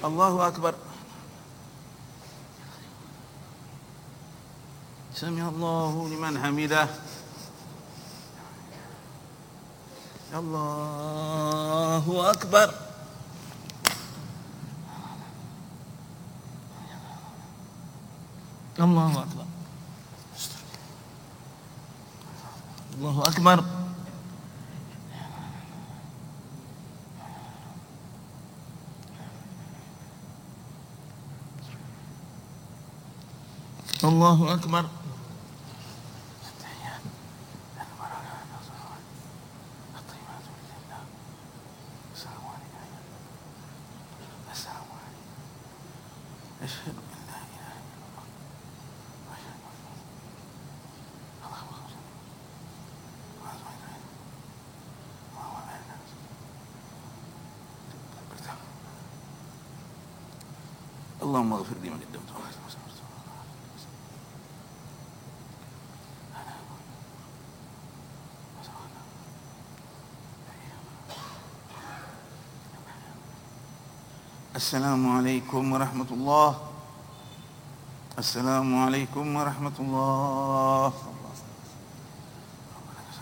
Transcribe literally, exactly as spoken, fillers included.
Allahu Akbar. Sami'allahu liman hamidah. Allahu Akbar. Allahu Akbar. Allahu Akbar. Allahu Akbar. اللهم اغفر لي ما قدمت. السلام عليكم ورحمة الله. السلام عليكم ورحمة الله.